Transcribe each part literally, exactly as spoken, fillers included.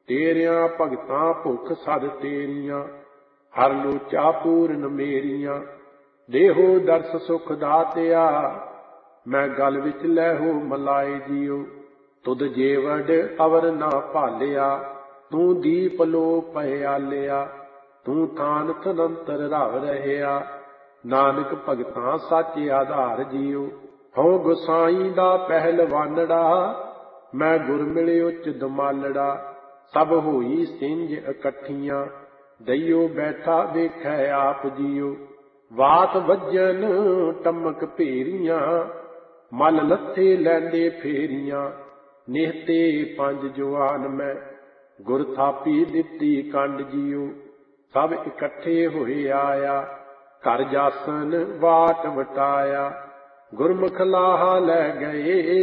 तेरिया भगतां भुख सद तेरिया, हर लोचा पूरन मेरिया। देहो दर्श सुख दातिया, मैं गल विच लैहो मलाए जियो। तुद जेवड़ अवर ना भालिया, तू दीप लो पयालिया। तू थान थनंतर रव रहया, नानक भगतां सच आधार जियो। हूँ गुसाई दा पहलवानड़ा, मैं गुर मिले उच दमालड़ा। सब होई सिंज इकट्ठियां, दइयो बैठा वेखै आप जियो। वात वजन टमक भेरियां, मल लथे लैंदे फेरियां। निहते पंज जवान मैं, गुर थापी दिती कंड जियो। सब इकट्ठे होए आया, घर जासन वाट वटाया। गुरमुख लाहा लै गए,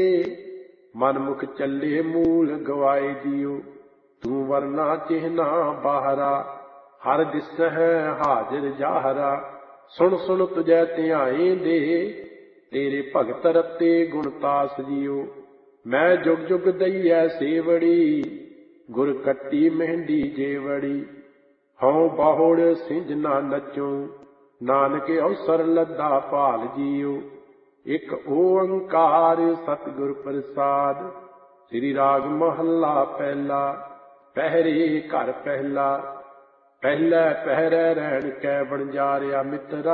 मनमुख चले मूल गवाए जियो। तू वरना चिन्हा बाहरा, हर दिसहै हाजिर जाहरा। सुन सुन तुझै ध्याए दे, तेरे भगत रते गुणतास जियो। मैं जुग जुग दईऐ सेवड़ी, गुर कट्टी मेहंदी जेवड़ी। हूँ बाहुड़ सिंज ना नचूं, नानक अवसर लद्दा भाल जियो। एक ओंकार सतगुर प्रसाद, श्री राग महला पहला। पहरे घर पहला, पहले पहरे रहन कै बनजारिया मित्रा।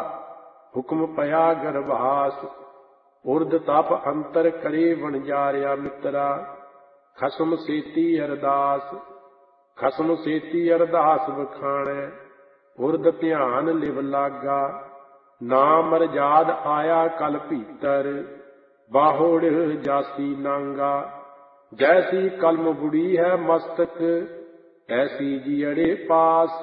हुक्म पया गरभास, उर्द तप अंतर करे बनजारिया मित्रा। खसम सेती अरदास, खसम सेती अरदास बखाणै। उर्द ध्यान लिव लागा, नाम मरजाद आया कल भीतर। बाहुड़ जासी नांगा, जैसी कलम बुड़ी है मस्तक, ऐसी जियड़े पास।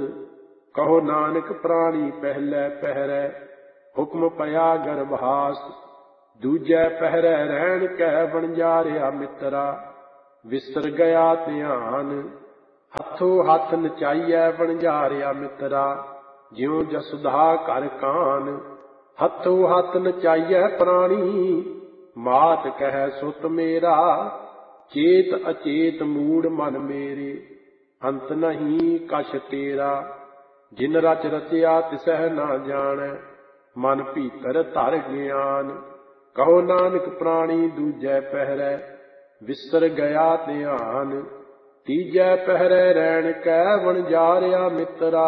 कहो नानक प्राणी पहले पहरै, हुक्म पया गरभास। दूजै पहरै रहन कै बनजारिया मित्रा। विसर गया ध्यान, हथों हथ नचाइयै बनजारिया मित्रा। ज्यों जसुधा घर कान, हथों हथ नचाइयै प्राणी। मात कह सुत मेरा, चेत अचेत मूड मन मेरे। अंत नहीं कछ तेरा, जिन रच रचिया तिसह ना जानै। मन भीतर धर ज्ञान, कहो नानक प्राणी दूजै पहरै। विसर गया ध्यान, तीजै पहरै रहन कै बनजारिया मित्रा।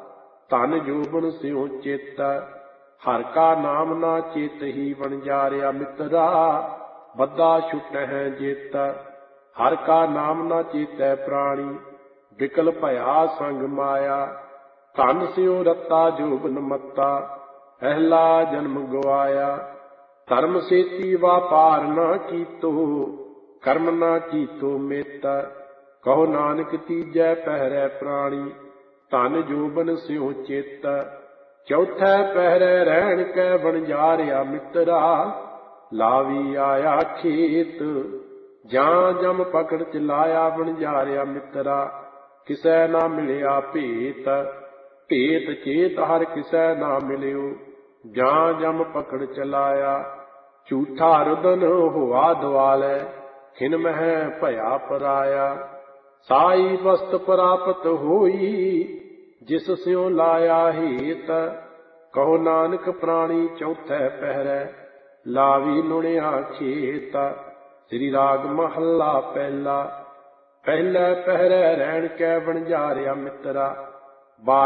धन जोबन स्यों चित, हर का नाम ना चेत ही बनजारिया मित्रा। बद्दा छुटै जित, हर का नाम ना चेतै प्राणी। विकल भया संग माया, धन स्यों रत्ता जोबन मत्ता। पहला जन्म गवाया, धर्म सेती वापार ना कीतो। कर्म ना कीतो मित, कहो नानक तीजै पहरै प्राणी। धन जोबन स्यों चित, चौथै पहरै रहन कै बनजारिया मित्रा। लावी आया खेत, जां जम पकड़ चलाया बनजारिया मित्रा। किसै ना मिलिया भेत, भेत चेत हर किसै ना मिलियो। जां जम पकड़ चलाया, झूठा रुदन होआ दुआलै। खिन मह भया पराया, साई वस्त प्राप्त होई। जिस स्यों लाया हेत, कहो नानक प्राणी चौथै पहरै। लावी लुणिया खेत, श्री राग महला पहला। पहले पहरै रहन कै बनजारिया मित्रा।